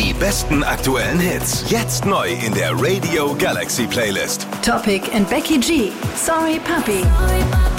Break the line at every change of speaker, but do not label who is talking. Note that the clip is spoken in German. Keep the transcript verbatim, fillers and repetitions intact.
Die besten aktuellen Hits. Jetzt neu in der Radio Galaxy Playlist.
Topic and Becky G. Sorry Puppy.